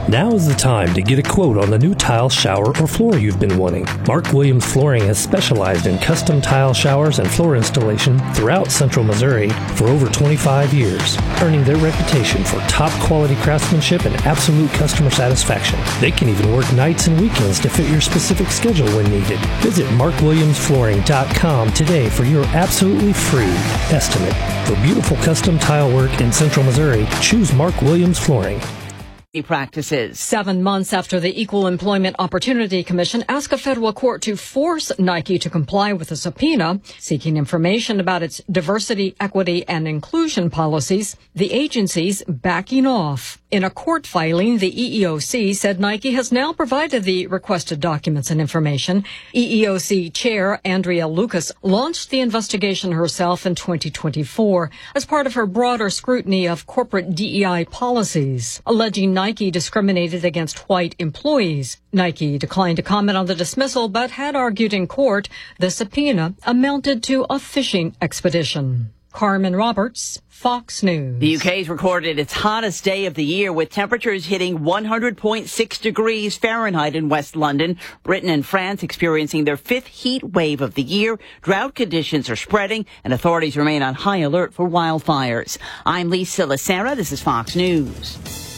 Now is the time to get a quote on the new tile, shower, or floor you've been wanting. Mark Williams Flooring has specialized in custom tile showers and floor installation throughout Central Missouri for over 25 years, earning their reputation for top quality craftsmanship and absolute customer satisfaction. They can even work nights and weekends to fit your specific schedule when needed. Visit markwilliamsflooring.com today for your absolutely free estimate. For beautiful custom tile work in Central Missouri, choose Mark Williams Flooring. Practices. 7 months after the Equal Employment Opportunity Commission asked a federal court to force Nike to comply with a subpoena seeking information about its diversity, equity, and inclusion policies, the agency's backing off. In a court filing, the EEOC said Nike has now provided the requested documents and information. EEOC Chair Andrea Lucas launched the investigation herself in 2024 as part of her broader scrutiny of corporate DEI policies, alleging Nike discriminated against white employees. Nike declined to comment on the dismissal, but had argued in court the subpoena amounted to a fishing expedition. Carmen Roberts, Fox News. The UK's recorded its hottest day of the year with temperatures hitting 100.6 degrees Fahrenheit in West London. Britain and France experiencing their fifth heat wave of the year. Drought conditions are spreading and authorities remain on high alert for wildfires. I'm Lisa Lacera. This is Fox News.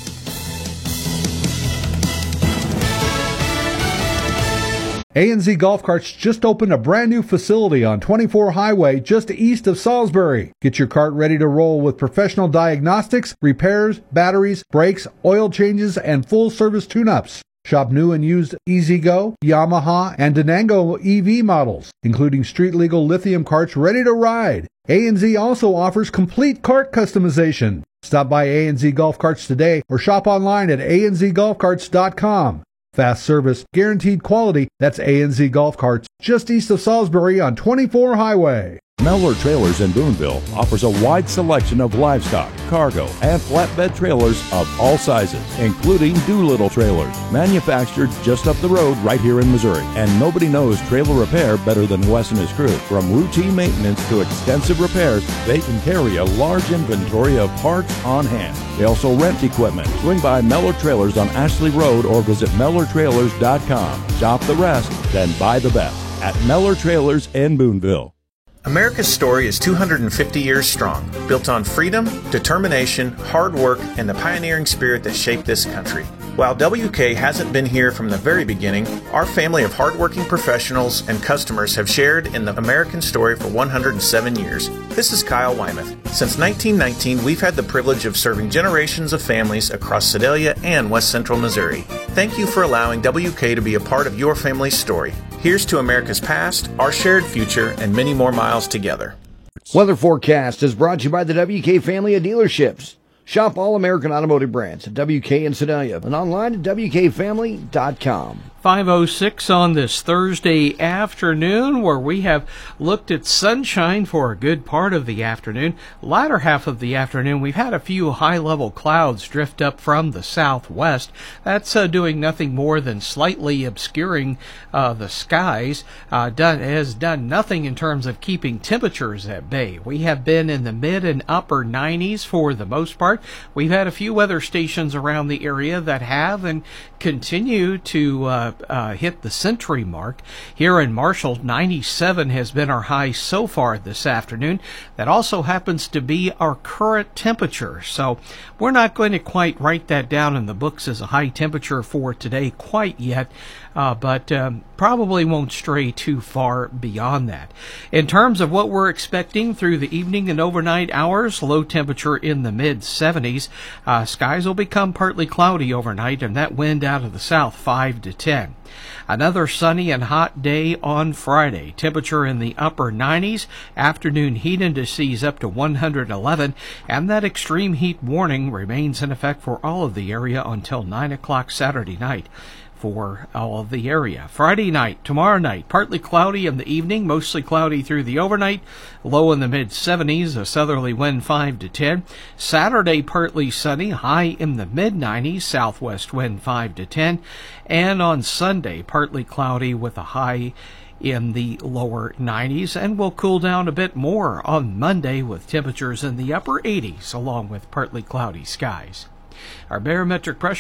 A&Z Golf Carts just opened a brand new facility on 24 Highway just east of Salisbury. Get your cart ready to roll with professional diagnostics, repairs, batteries, brakes, oil changes, and full-service tune-ups. Shop new and used E-Z-Go, Yamaha, and Denango EV models, including street-legal lithium carts ready to ride. A&Z also offers complete cart customization. Stop by A&Z Golf Carts today or shop online at anzgolfcarts.com. Fast service, guaranteed quality. That's A&Z Golf Carts, just east of Salisbury on 24 Highway. Mellor Trailers in Boonville offers a wide selection of livestock, cargo, and flatbed trailers of all sizes, including Doolittle trailers, manufactured just up the road right here in Missouri. And nobody knows trailer repair better than Wes and his crew. From routine maintenance to extensive repairs, they can carry a large inventory of parts on hand. They also rent equipment. Swing by Mellor Trailers on Ashley Road or visit MellorTrailers.com. Shop the rest, then buy the best at Mellor Trailers in Boonville. America's story is 250 years strong, built on freedom, determination, hard work, and the pioneering spirit that shaped this country. While WK hasn't been here from the very beginning, our family of hardworking professionals and customers have shared in the American story for 107 years. This is Kyle Wymuth. Since 1919, we've had the privilege of serving generations of families across Sedalia and West Central Missouri. Thank you for allowing WK to be a part of your family's story. Here's to America's past, our shared future, and many more miles together. Weather forecast is brought to you by the WK family of dealerships. Shop all American automotive brands at WK in Sedalia and online at WKFamily.com. 5:06 on this Thursday afternoon, where we have looked at sunshine for a good part of the afternoon. Latter half of the afternoon, we've had a few high-level clouds drift up from the southwest. That's doing nothing more than slightly obscuring the skies. Has done nothing in terms of keeping temperatures at bay. We have been in the mid and upper 90s for the most part. We've had a few weather stations around the area that have and continue to hit the century mark. Here in Marshall, 97 has been our high so far this afternoon. That also happens to be our current temperature. So we're not going to quite write that down in the books as a high temperature for today quite yet, but probably won't stray too far beyond that. In terms of what we're expecting through the evening and overnight hours, low temperature in the mid-70s. Skies will become partly cloudy overnight, and that wind out of the south 5 to 10. Another sunny and hot day on Friday. Temperature in the upper 90s. Afternoon heat indices up to 111. And that extreme heat warning remains in effect for all of the area until 9 o'clock Saturday night for all of the area. Friday night, tomorrow night, partly cloudy in the evening, mostly cloudy through the overnight, low in the mid-70s, a southerly wind 5 to 10. Saturday, partly sunny, high in the mid-90s, southwest wind 5 to 10. And on Sunday, partly cloudy with a high in the lower 90s, and will cool down a bit more on Monday with temperatures in the upper 80s, along with partly cloudy skies. Our barometric pressure